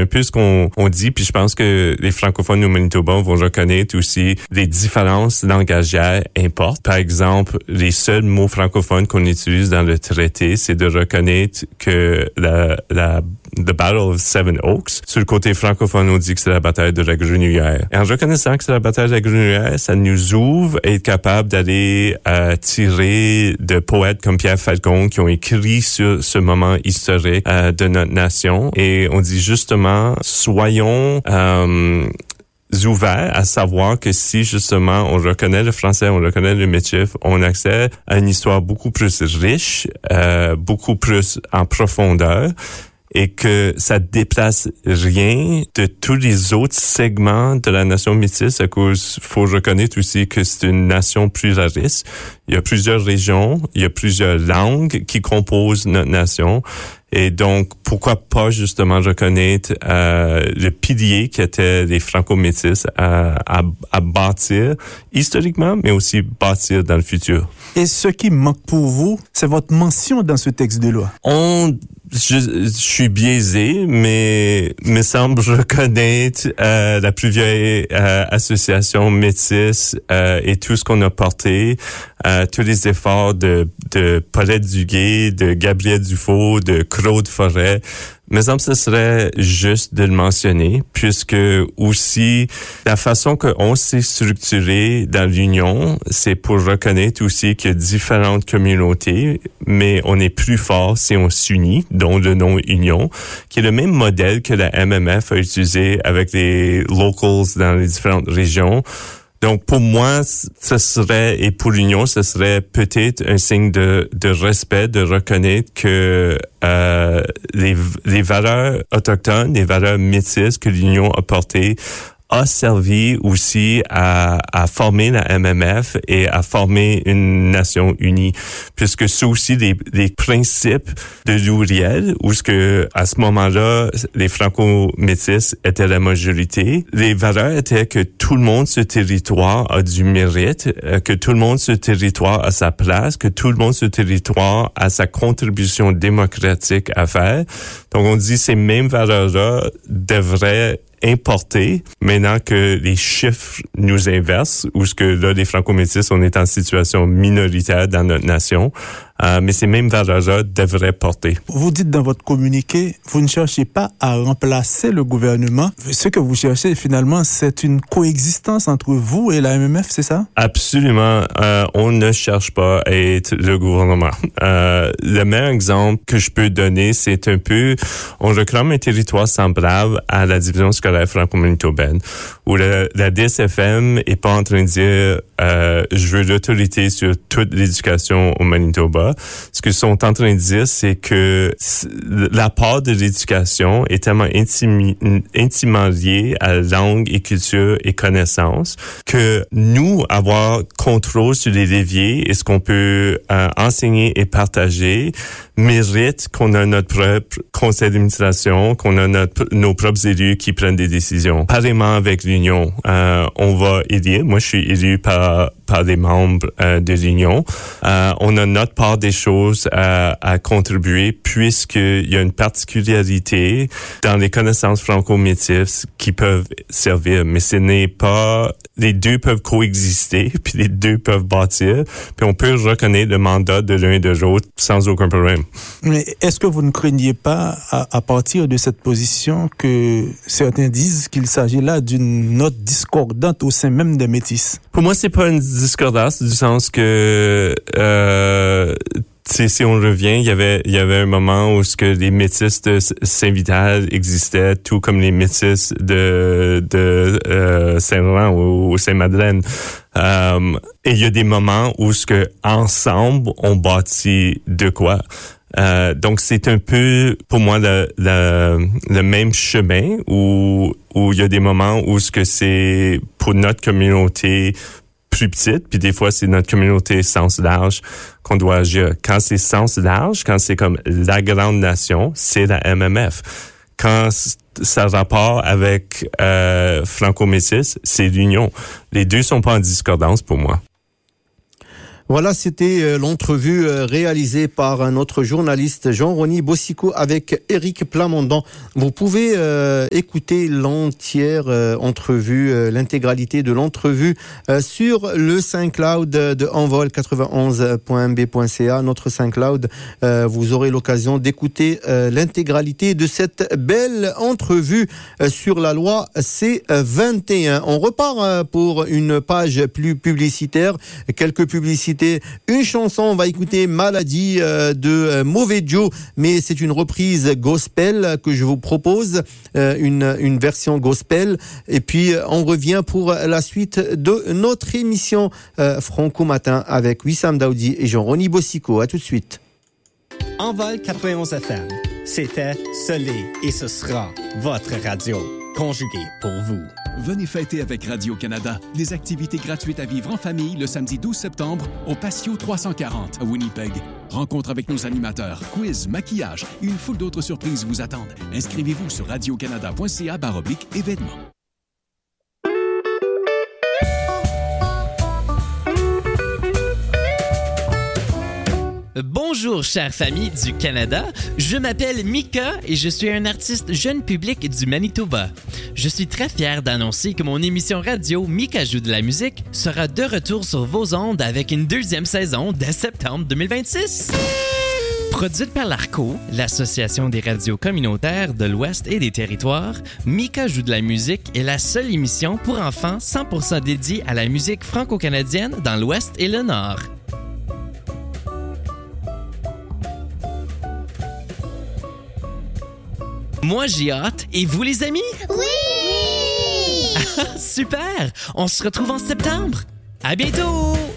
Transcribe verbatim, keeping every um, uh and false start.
un peu ce qu'on on dit, puis je pense que les francophones au Manitoba vont reconnaître aussi les différences langagières importent. Par exemple, les seuls mots francophones qu'on utilise dans le traité, c'est de reconnaître que la, la The Battle of Seven Oaks. Sur le côté francophone, on dit que c'est la bataille de la Grenouillère. Et en reconnaissant que c'est la bataille de la Grenouillère, ça nous ouvre à être capable d'aller euh, tirer de poètes comme Pierre Falcon qui ont écrit sur ce moment historique euh, de notre nation. Et on dit justement, soyons euh, ouverts à savoir que si justement on reconnaît le français, on reconnaît le métif, on accède à une histoire beaucoup plus riche, euh, beaucoup plus en profondeur, et que ça déplace rien de tous les autres segments de la nation métisse, à cause, faut reconnaître aussi que c'est une nation pluraliste. Il y a plusieurs régions, il y a plusieurs langues qui composent notre nation. Et donc, pourquoi pas justement reconnaître euh, le pilier qui était les franco-métis à, à, à bâtir historiquement, mais aussi bâtir dans le futur. Et ce qui manque pour vous, c'est votre mention dans ce texte de loi. On Je, je suis biaisé, mais me semble reconnaître euh, la plus vieille euh, association métisse euh, et tout ce qu'on a porté, euh, tous les efforts de, de Paulette Duguay, de Gabriel Dufault, de Claude Forêt. Me semble que ce serait juste de le mentionner, puisque aussi la façon qu'on s'est structuré dans l'Union, c'est pour reconnaître aussi qu'il y a différentes communautés, mais on est plus fort si on s'unit, dont le nom Union, qui est le même modèle que la M M F a utilisé avec les locals dans les différentes régions. Donc, pour moi, ce serait, et pour l'Union, ce serait peut-être un signe de, de respect, de reconnaître que euh, les, les valeurs autochtones, les valeurs métisses que l'Union a portées, a servi aussi à, à former la M M F et à former une nation unie, puisque c'est aussi les, les principes de Louriel, où ce que à ce moment-là, les franco-métis étaient la majorité. Les valeurs étaient que tout le monde sur le territoire a du mérite, que tout le monde sur le territoire a sa place, que tout le monde sur le territoire a sa contribution démocratique à faire. Donc, on dit ces mêmes valeurs-là devraient importé, maintenant que les chiffres nous inversent, ou ce que là, les franco-métis, on est en situation minoritaire dans notre nation, euh, mais ces mêmes valeurs-là devraient porter. Vous dites dans votre communiqué, vous ne cherchez pas à remplacer le gouvernement. Ce que vous cherchez, finalement, c'est une coexistence entre vous et la M M F, c'est ça? Absolument. Euh, on ne cherche pas à être le gouvernement. Euh, le meilleur exemple que je peux donner, c'est un peu, on réclame un territoire semblable à la division scolaire franco-manitobaine, où la, la D S F M est pas en train de dire euh, je veux l'autorité sur toute l'éducation au Manitoba. Ce qu'ils sont en train de dire, c'est que la part de l'éducation est tellement intimi, intimement liée à langue et culture et connaissances que nous, avoir contrôle sur les leviers et ce qu'on peut euh, enseigner et partager mérite qu'on a notre propre conseil d'administration, qu'on a notre, nos propres élus qui prennent des décisions. Pareillement avec l'Union, euh, on va élire, moi je suis élu par, par des membres euh, de l'Union, euh, on a notre part des choses à, à contribuer puisqu'il y a une particularité dans les connaissances franco-métisses qui peuvent servir, mais ce n'est pas, les deux peuvent coexister, puis les deux peuvent bâtir, puis on peut reconnaître le mandat de l'un et de l'autre sans aucun problème. Mais est-ce que vous ne craignez pas, à, à partir de cette position, que certains disent qu'il s'agit là d'une note discordante au sein même des métis? Pour moi, c'est pas une discordance, du sens que euh, si, si on revient, il y avait il y avait un moment où ce que les métis de Saint-Vital existaient, tout comme les métis de de euh, Saint-Laurent ou Saint-Madeleine. Euh, et il y a des moments où ce que ensemble on bâtit de quoi. Euh, donc c'est un peu pour moi le, le, le même chemin où où il y a des moments où ce que c'est pour notre communauté plus petite, puis des fois c'est notre communauté sens large qu'on doit agir. Quand c'est sens large, quand c'est comme la grande nation, c'est la M M F. Quand ça rapport avec euh, franco-métis, c'est l'Union. Les deux sont pas en discordance pour moi. Voilà, c'était euh, l'entrevue euh, réalisée par notre journaliste Jean-Rony Bossico avec Éric Plamondon. Vous pouvez euh, écouter l'entière euh, entrevue, euh, l'intégralité de l'entrevue euh, sur le SoundCloud de envol quatre-vingt-onze point m b point c a. Notre SoundCloud, euh, vous aurez l'occasion d'écouter euh, l'intégralité de cette belle entrevue euh, sur la loi C vingt et un. On repart euh, pour une page plus publicitaire, quelques publicités. Une chanson, on va écouter Maladie euh, de euh, Mauvais Joe, mais c'est une reprise gospel que je vous propose, euh, une, une version gospel. Et puis on revient pour la suite de notre émission euh, Franco Matin avec Wissam Daoudi et Jean-Rony Bossico. À tout de suite. Envol quatre-vingt-onze F M, c'était, ce l'est et ce sera votre radio, conjuguée pour vous. Venez fêter avec Radio-Canada des activités gratuites à vivre en famille le samedi douze septembre au Patio trois cent quarante à Winnipeg. Rencontre avec nos animateurs, quiz, maquillage et une foule d'autres surprises vous attendent. Inscrivez-vous sur radiocanada point c a barre oblique événements. Bonjour, chère famille du Canada. Je m'appelle Mika et je suis un artiste jeune public du Manitoba. Je suis très fier d'annoncer que mon émission radio Mika joue de la musique sera de retour sur vos ondes avec une deuxième saison dès septembre deux mille vingt-six. Produite par l'Arco, l'Association des radios communautaires de l'Ouest et des Territoires, Mika joue de la musique est la seule émission pour enfants cent pour cent dédiée à la musique franco-canadienne dans l'Ouest et le Nord. Moi, j'ai hâte. Et vous, les amis? Oui! Super! On se retrouve en septembre. À bientôt!